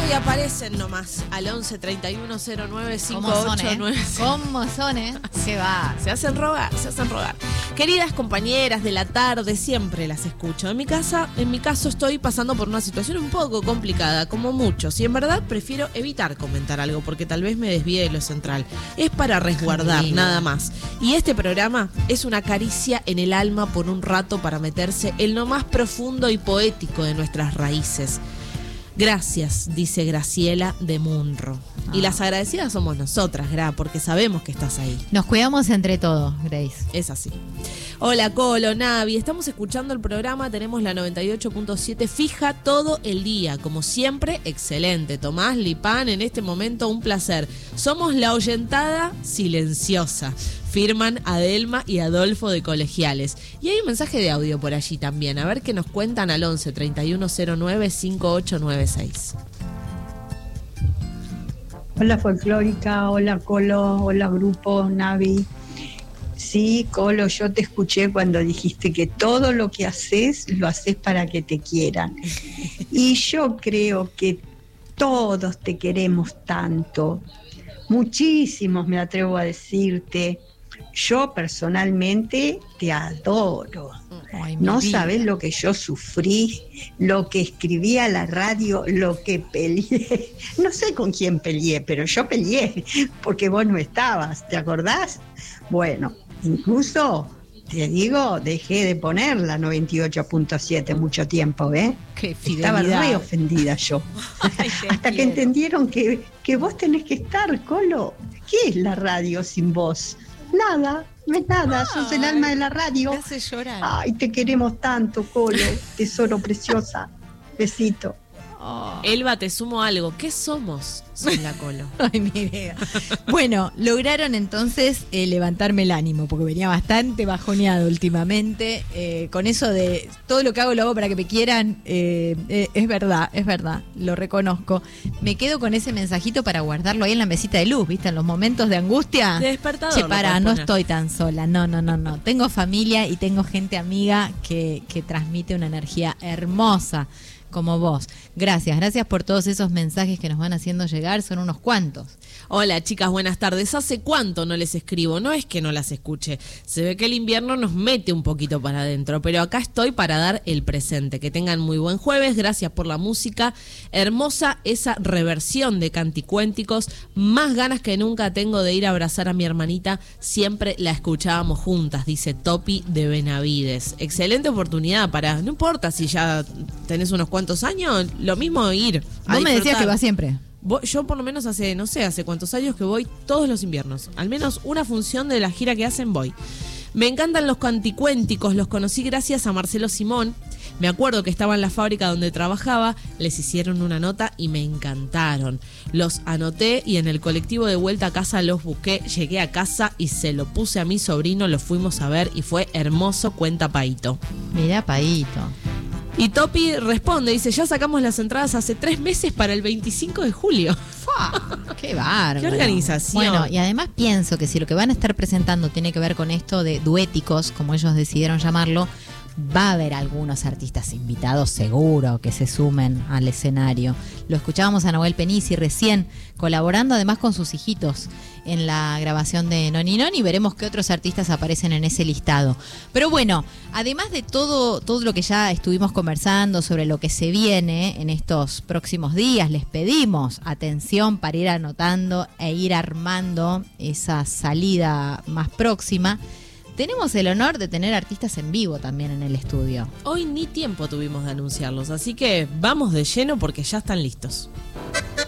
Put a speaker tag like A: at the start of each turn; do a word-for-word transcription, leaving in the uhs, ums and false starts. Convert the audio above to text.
A: y aparecen nomás al once treinta y uno cero nueve cincuenta y ocho noventa y seis.
B: ¿Cómo son, eh? ¿Qué va?
A: Se hacen rogar, se hacen rogar. Queridas compañeras de la tarde, siempre las escucho. En mi casa, en mi caso estoy pasando por una situación un poco complicada, como muchos, y en verdad prefiero evitar comentar algo porque tal vez me desvíe de lo central. Es para resguardar,
B: Amiga.
A: nada más. Y este programa es una caricia en el alma por un rato para meterse en lo más profundo y poético de nuestras raíces. Gracias, dice Graciela de Munro. Ah. Y las agradecidas somos nosotras, Gra, porque sabemos que estás ahí.
B: Nos cuidamos entre todos, Grace.
A: Es así. Hola, Colo, Navi. Estamos escuchando el programa. Tenemos la noventa y ocho punto siete fija todo el día. Como siempre, excelente. Tomás Lipán, en este momento un placer. Somos la oyentada silenciosa. Firman Adelma y Adolfo de Colegiales. Y hay un mensaje de audio por allí también. A ver qué nos cuentan al once treinta y uno cero nueve cincuenta y ocho noventa y seis.
C: Hola Folclórica, hola Colo, hola Grupo, Navi. Sí, Colo, yo te escuché cuando dijiste que todo lo que haces, lo haces para que te quieran. Y yo creo que todos te queremos tanto. Muchísimos, me atrevo a decirte. Yo personalmente te adoro.
B: Ay,
C: no
B: vida.
C: sabes lo que yo sufrí, lo que escribí a la radio, lo que peleé. No sé con quién peleé, pero yo peleé porque vos no estabas, ¿te acordás? Bueno, incluso, te digo, dejé de poner la noventa y ocho punto siete mucho tiempo, ¿eh?
B: Qué
C: Estaba re ofendida yo.
B: Ay,
C: Hasta que entendieron que, que vos tenés que estar, Colo. ¿Qué es la radio sin vos? Nada, no es nada, sos el alma de la radio.
B: Me hace llorar.
C: Ay, te queremos tanto, Colo, tesoro preciosa. Besito.
B: Oh.
A: Elba, te sumo algo. ¿Qué somos? Soy la Colo.
B: Ay, mi idea. Bueno, lograron entonces eh, levantarme el ánimo, porque venía bastante bajoneado últimamente. Eh, con eso de todo lo que hago lo hago para que me quieran, eh, eh, es verdad, es verdad, lo reconozco. Me quedo con ese mensajito para guardarlo ahí en la mesita de luz, ¿viste? En los momentos de angustia.
A: De despertador.
B: Che,
A: lo
B: para,
A: podés
B: no
A: poner.
B: estoy tan sola, no, no, no, no. Tengo familia y tengo gente amiga que, que transmite una energía hermosa. Como vos. Gracias, gracias por todos esos mensajes que nos van haciendo llegar, son unos cuantos.
A: Hola chicas, buenas tardes. ¿Hace cuánto no les escribo? No es que no las escuche. Se ve que el invierno nos mete un poquito para adentro, pero acá estoy para dar el presente. Que tengan muy buen jueves, gracias por la música. Hermosa esa reversión de Canticuénticos. Más ganas que nunca tengo de ir a abrazar a mi hermanita. Siempre la escuchábamos juntas, dice Topi de Benavides. Excelente oportunidad para, no importa si ya tenés unos cuantos años, lo mismo ir.
B: Vos me decías que vas siempre.
A: Yo por lo menos hace, no sé, hace cuántos años que voy todos los inviernos. Al menos una función de la gira que hacen voy. Me encantan los canticuénticos, los conocí gracias a Marcelo Simón. Me acuerdo que estaba en la fábrica donde trabajaba, les hicieron una nota y me encantaron. Los anoté y en el colectivo de vuelta a casa los busqué. Llegué a casa y se lo puse a mi sobrino, lo fuimos a ver y fue hermoso, cuenta Paito.
B: Mirá, Paito.
A: Y Topi responde, dice, ya sacamos las entradas hace tres meses para el veinticinco de julio.
B: ¡Fua! ¡Qué bárbaro!
A: ¡Qué organización!
B: Bueno, y además pienso que si lo que van a estar presentando tiene que ver con esto de duéticos, como ellos decidieron llamarlo, va a haber algunos artistas invitados seguro que se sumen al escenario. Lo escuchábamos a Nahuel Penisi recién, colaborando además con sus hijitos en la grabación de Noni Noni. Veremos qué otros artistas aparecen en ese listado. Pero bueno, además de todo, todo lo que ya estuvimos conversando sobre lo que se viene en estos próximos días, les pedimos atención para ir anotando e ir armando esa salida más próxima. Tenemos el honor de tener artistas en vivo también en el estudio.
A: Hoy ni tiempo tuvimos de anunciarlos, así que vamos de lleno porque ya están listos.